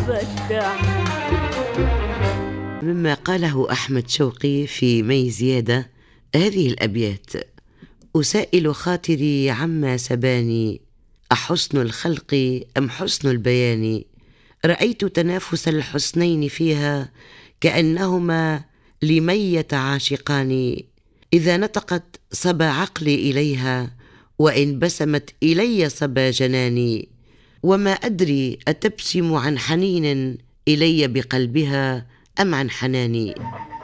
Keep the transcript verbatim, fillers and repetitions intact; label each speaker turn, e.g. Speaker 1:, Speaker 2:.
Speaker 1: فتح.
Speaker 2: مما قاله أحمد شوقي في مي زيادة هذه الأبيات: أسائل خاطري عما سباني، أحسن الخلق أم حسن البيان؟ رأيت تنافس الحسنين فيها كأنهما لمية عاشقان. إذا نطقت صبا عقلي إليها، وإن بسمت إلي صبا جناني. وما أدري أتبسم عن حنين إلي بقلبها أم عن حناني.